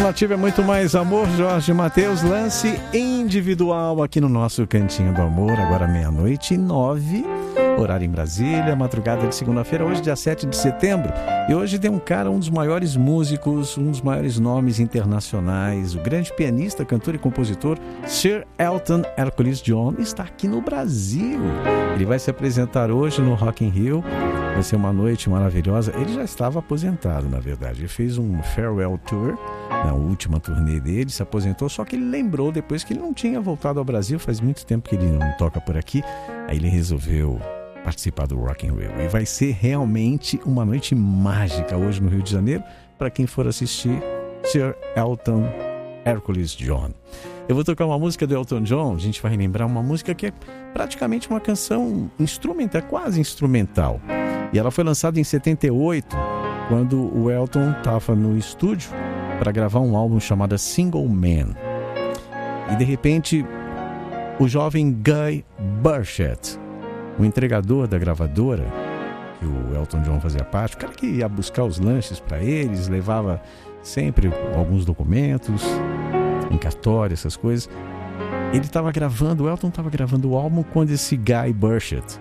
Nativa é muito mais amor, Jorge Mateus, lance individual aqui no nosso Cantinho do Amor, agora 00:09, horário em Brasília, madrugada de segunda-feira, hoje dia 7 de setembro, e hoje tem um cara, um dos maiores músicos, um dos maiores nomes internacionais, o grande pianista, cantor e compositor Sir Elton Hercules John, está aqui no Brasil. Ele vai se apresentar hoje no Rock in Rio, vai ser uma noite maravilhosa. Ele já estava aposentado, na verdade, ele fez um farewell tour, na última turnê dele, se aposentou, só que ele lembrou depois que ele não tinha voltado ao Brasil, faz muito tempo que ele não toca por aqui, aí ele resolveu participar do Rock in Rio, e vai ser realmente uma noite mágica hoje no Rio de Janeiro, para quem for assistir Sir Elton Hercules John. Eu vou tocar uma música do Elton John, a gente vai lembrar uma música que é praticamente uma canção instrumental, quase instrumental, e ela foi lançada em 78, quando o Elton estava no estúdio para gravar um álbum chamado Single Man. E de repente, o jovem Guy Burchett, o entregador da gravadora, que o Elton John fazia parte, o cara que ia buscar os lanches para eles, levava sempre alguns documentos, em cartório, essas coisas. Ele estava gravando, o Elton estava gravando o álbum quando esse Guy Burchett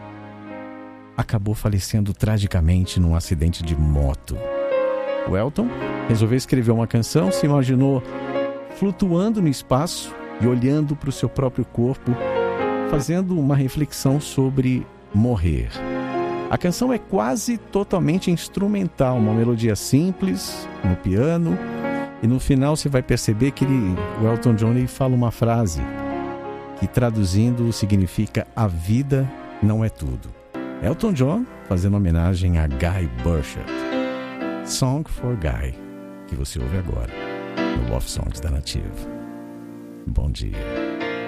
acabou falecendo tragicamente num acidente de moto. O Elton resolveu escrever uma canção, se imaginou flutuando no espaço e olhando para o seu próprio corpo, fazendo uma reflexão sobre morrer. A canção é quase totalmente instrumental, uma melodia simples, no piano, e no final você vai perceber que o Elton John ele fala uma frase que, traduzindo, significa: a vida não é tudo. Elton John fazendo homenagem a Guy Burchett. Song for Guy, que você ouve agora no Love Songs da Nativa. Bom dia.